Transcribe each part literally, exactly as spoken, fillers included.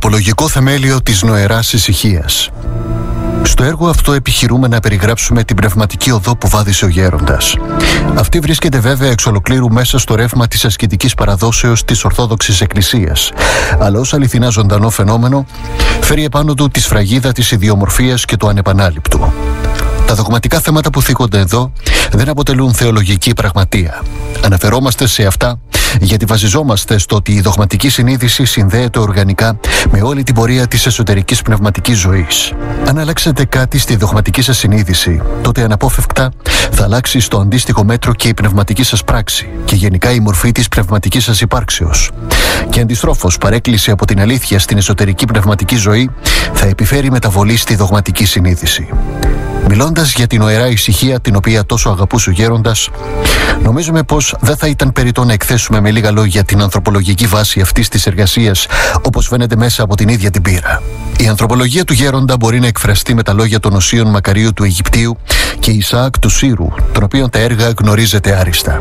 ανθρωπολογικό θεμέλιο της νοεράς ησυχίας. Στο έργο αυτό επιχειρούμε να περιγράψουμε την πνευματική οδό που βάδισε ο γέροντας. Αυτή βρίσκεται βέβαια εξ ολοκλήρου μέσα στο ρεύμα της ασκητικής παραδόσεως της Ορθόδοξης Εκκλησίας, αλλά ως αληθινά ζωντανό φαινόμενο φέρει επάνω του τη σφραγίδα της ιδιομορφίας και του ανεπανάληπτου. Τα δογματικά θέματα που θίγονται εδώ δεν αποτελούν θεολογική πραγματεία. Αναφερόμαστε σε αυτά γιατί βασιζόμαστε στο ότι η δογματική συνείδηση συνδέεται οργανικά με όλη την πορεία της εσωτερικής πνευματικής ζωής. Αν αλλάξετε κάτι στη δογματική σας συνείδηση, τότε αναπόφευκτα θα αλλάξει στο αντίστοιχο μέτρο και η πνευματική σας πράξη και γενικά η μορφή της πνευματικής σας υπάρξεως. Και αντιστρόφως, παρέκκληση από την αλήθεια στην εσωτερική πνευματική ζωή θα επιφέρει μεταβολή στη δογματική συνείδηση. Μιλώντας για την νοερά ησυχία την οποία τόσο αγαπούσε ο γέροντας, νομίζουμε πως δεν θα ήταν περιττό να εκθέσουμε με λίγα λόγια την ανθρωπολογική βάση αυτής της εργασίας, όπως φαίνεται μέσα από την ίδια την πείρα. Η ανθρωπολογία του γέροντα μπορεί να εκφραστεί με τα λόγια των οσίων Μακαρίου του Αιγυπτίου και Ισαάκ του Σύρου, των οποίων τα έργα γνωρίζετε άριστα.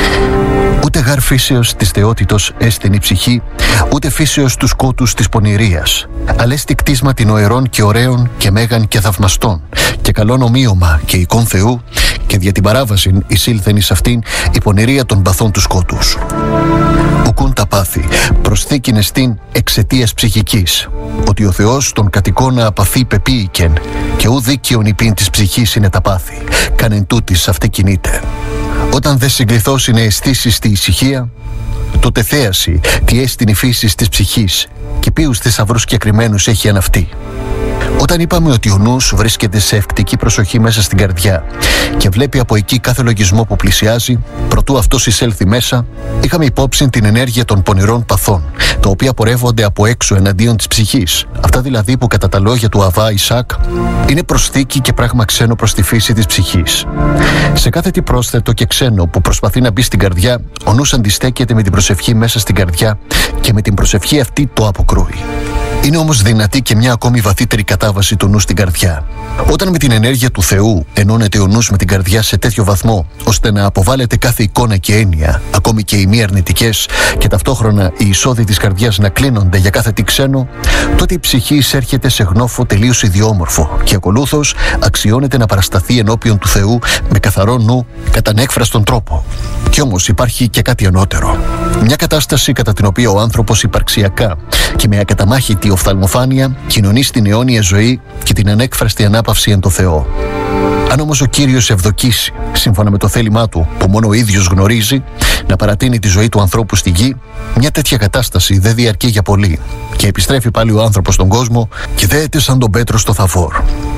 Ούτε γάρ φύσεως της θεότητος έστειν η ψυχή, ούτε φύσεως τους σκότους της πονηρίας, αλλά έστι κτίσμα την οερών και ωραίων και μέγαν και θαυμαστών, και καλόν ομοίωμα και εικόν Θεού, και δια την παράβασιν εισήλθεν εις αυτήν η πονηρία των παθών του σκότους. Ουκούν τα πάθη, προσθήκην εστίν εξαιτίας ψυχικής, ότι ο Θεός τον κατοικώνα απαθή πεποίηκεν, και ου δίκαιον υπήν της ψυχής είναι τα πάθη, κανεν τούτης αυτή κινείται. Όταν δε συγκληθώς είναι αισθήσεις στη ησυχία, τότε θέαση τι έστειν η φύση της ψυχής και ποιους θησαυρούς συγκεκριμένους έχει αναυτεί. Όταν είπαμε ότι ο νους βρίσκεται σε ευκτική προσοχή μέσα στην καρδιά και βλέπει από εκεί κάθε λογισμό που πλησιάζει, προτού αυτός εισέλθει μέσα, είχαμε υπόψη την ενέργεια των πονηρών παθών, τα οποία πορεύονται από έξω εναντίον της ψυχής. Αυτά δηλαδή που κατά τα λόγια του Αβά Ισακ είναι προσθήκη και πράγμα ξένο προς τη φύση της ψυχής. Σε κάθε τι πρόσθετο και ξένο που προσπαθεί να μπει στην καρδιά, ο νους αντιστέκεται με την προσευχή μέσα στην καρδιά και με την προσευχή αυτή το αποκρούει. Είναι όμως δυνατή και μια ακόμη βαθύτερη κατάβαση του νου στην καρδιά. Όταν με την ενέργεια του Θεού ενώνεται ο νους με την καρδιά σε τέτοιο βαθμό, ώστε να αποβάλλεται κάθε εικόνα και έννοια, ακόμη και οι μη αρνητικές, και ταυτόχρονα οι εισόδοι της καρδιάς να κλείνονται για κάθε τι ξένο, τότε η ψυχή εισέρχεται σε γνώφο τελείως ιδιόμορφο και ακολούθως αξιώνεται να παρασταθεί ενώπιον του Θεού με καθαρό νου, κατά ανέκφραστον τρόπο. Κι όμως υπάρχει και κάτι ανώτερο. Μια κατάσταση κατά την οποία ο άνθρωπος υπαρξιακά και με ακαταμάχητη οφθαλμοφάνεια κοινωνεί στην αιώνια ζωή και την ανέκφραστη ανάπαυση εν το Θεό. Αν όμως ο Κύριος ευδοκίσει, σύμφωνα με το θέλημά του που μόνο ο ίδιος γνωρίζει, να παρατείνει τη ζωή του ανθρώπου στη γη, μια τέτοια κατάσταση δεν διαρκεί για πολύ και επιστρέφει πάλι ο άνθρωπος στον κόσμο και δέεται σαν τον Πέτρο στο Θαβόρ.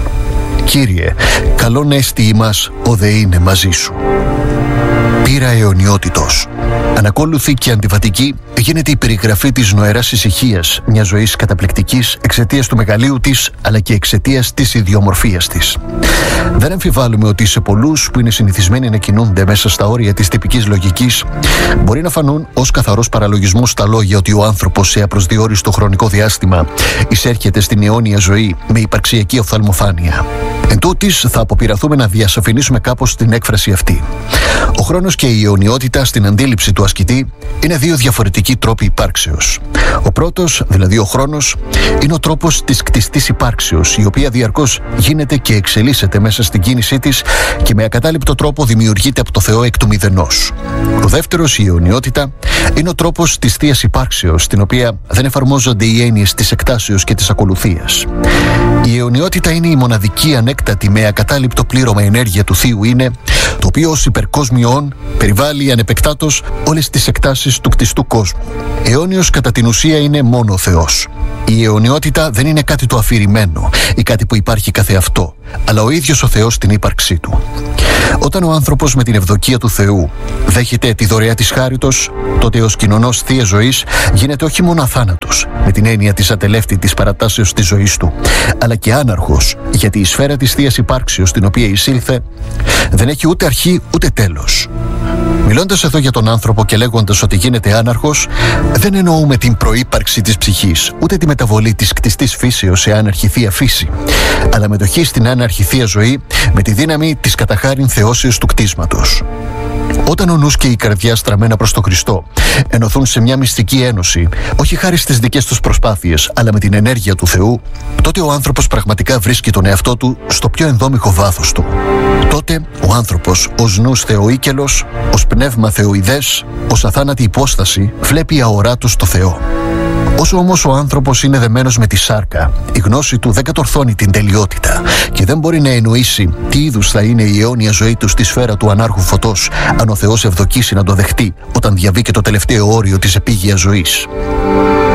Κύριε, καλόν έστι ημάς ο δε είναι μαζί σου. Πείρα αιωνιότητος. Ανακόλουθη και αντιβατική γίνεται η περιγραφή της νοεράς ησυχίας, μιας ζωής καταπληκτικής εξαιτίας του μεγαλείου της, αλλά και εξαιτίας της ιδιομορφίας της. Δεν αμφιβάλλουμε ότι σε πολλούς που είναι συνηθισμένοι να κινούνται μέσα στα όρια της τυπικής λογικής, μπορεί να φανούν ως καθαρός παραλογισμός τα λόγια ότι ο άνθρωπος σε απροσδιόριστο χρονικό διάστημα εισέρχεται στην αιώνια ζωή με υπαρξιακή οφθαλμοφάνεια. Εν τούτης, θα αποπειραθούμε να διασαφηνίσουμε κάπως την έκφραση αυτή. Ο χρόνος και η αιωνιότητα στην αντίληψη του ασκητή είναι δύο διαφορετικοί τρόποι υπάρξεως. Ο πρώτος, δηλαδή ο χρόνος, είναι ο τρόπος της κτιστής υπάρξεως, η οποία διαρκώς γίνεται και εξελίσσεται μέσα στην κίνησή της και με ακατάληπτο τρόπο δημιουργείται από το Θεό εκ του μηδενός. Ο δεύτερος, η αιωνιότητα, είναι ο τρόπος της θείας υπάρξεως, στην οποία δεν εφαρμόζονται οι έννοιες της εκτάσεως και της ακολουθίας. Η αιωνιότητα είναι η μοναδική ανέκτατη με ακατάληπτο πλήρωμα ενέργεια του Θείου είναι, το οποίο ως υπερκόσμιον περιβάλλει ανεπεκτάτως όλες τις εκτάσεις του κτιστού κόσμου. Αιώνιος κατά την ουσία είναι μόνο ο Θεός. Η αιωνιότητα δεν είναι κάτι το αφηρημένο ή κάτι που υπάρχει καθεαυτό, αλλά ο ίδιος ο Θεός στην ύπαρξή του. Όταν ο άνθρωπος με την ευδοκία του Θεού δέχεται τη δωρεά της χάριτος, τότε ως κοινωνός θείας ζωής γίνεται όχι μόνο αθάνατος, με την έννοια της ατελεύτητης παρατάσεως της ζωής του, αλλά και άναρχος, γιατί η σφαίρα της θείας υπάρξεως στην οποία εισήλθε δεν έχει ούτε αρχή ούτε τέλος. Μιλώντας εδώ για τον άνθρωπο και λέγοντας ότι γίνεται άναρχος, δεν εννοούμε την προύπαρξη της ψυχής, ούτε τη μεταβολή της κτιστής φύσεως σε άναρχη θεία φύση, αλλά μετοχή στην άναρχη θεία ζωή με τη δύναμη της καταχάριν θεώσεως του κτίσματος. Όταν ο νους και η καρδιά στραμμένα προς τον Χριστό ενωθούν σε μια μυστική ένωση, όχι χάρη στις δικές τους προσπάθειες, αλλά με την ενέργεια του Θεού, τότε ο άνθρωπος πραγματικά βρίσκει τον εαυτό του στο πιο ενδόμηχο βάθος του. Τότε ο άνθρωπος, ως νους θεοίκελος, ως πνεύμα θεοειδές, ως αθάνατη υπόσταση, βλέπει αοράτος το Θεό. Όσο όμως ο άνθρωπος είναι δεμένος με τη σάρκα, η γνώση του δεν κατορθώνει την τελειότητα και δεν μπορεί να εννοήσει τι είδους θα είναι η αιώνια ζωή του στη σφαίρα του ανάρχου φωτός, αν ο Θεός ευδοκίσει να το δεχτεί όταν διαβεί και το τελευταίο όριο της επίγειας ζωής.